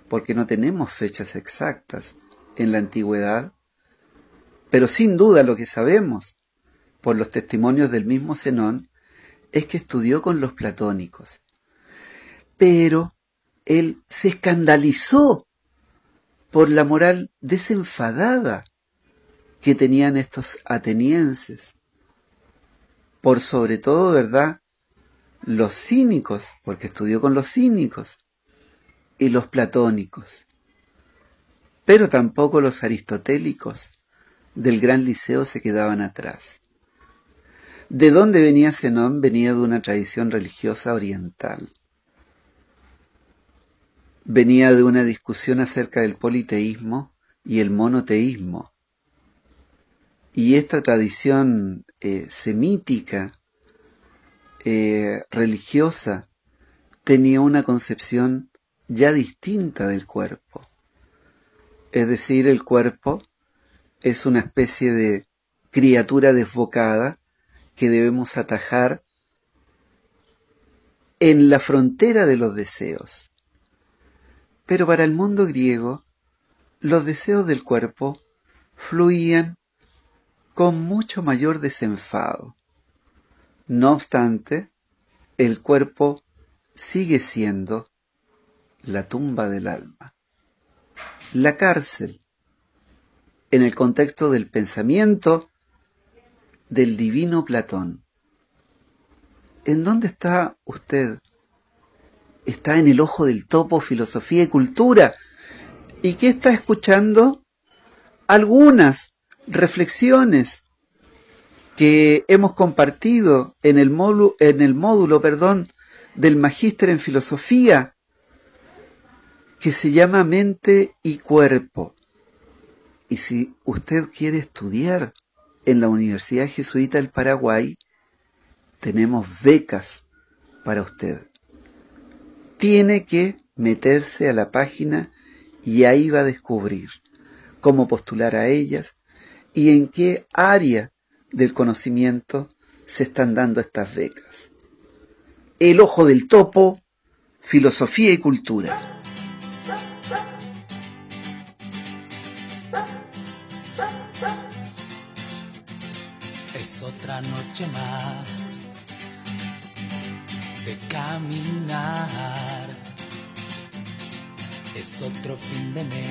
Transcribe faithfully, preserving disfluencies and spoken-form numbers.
porque no tenemos fechas exactas en la antigüedad, pero sin duda lo que sabemos por los testimonios del mismo Zenón es que estudió con los platónicos. Pero él se escandalizó por la moral desenfadada que tenían estos atenienses, por sobre todo, ¿verdad?, los cínicos, porque estudió con los cínicos, y los platónicos, pero tampoco los aristotélicos del Gran Liceo se quedaban atrás. ¿De dónde venía Zenón? Venía de una tradición religiosa oriental. Venía de una discusión acerca del politeísmo y el monoteísmo. Y esta tradición eh, semítica, eh, religiosa, tenía una concepción ya distinta del cuerpo. Es decir, el cuerpo es una especie de criatura desbocada que debemos atajar en la frontera de los deseos. Pero para el mundo griego, los deseos del cuerpo fluían con mucho mayor desenfado. No obstante, el cuerpo sigue siendo la tumba del alma, la cárcel, en el contexto del pensamiento del divino Platón. ¿En dónde está usted? Está en el ojo del topo, filosofía y cultura. ¿Y qué está escuchando? Algunas reflexiones que hemos compartido en el módulo, en el módulo, perdón, del Magíster en Filosofía, que se llama Mente y Cuerpo. Y si usted quiere estudiar en la Universidad Jesuita del Paraguay, tenemos becas para usted. Tiene que meterse a la página y ahí va a descubrir cómo postular a ellas y en qué área del conocimiento se están dando estas becas. El ojo del topo, filosofía y cultura. Es otra noche más de caminar, es otro fin de mes.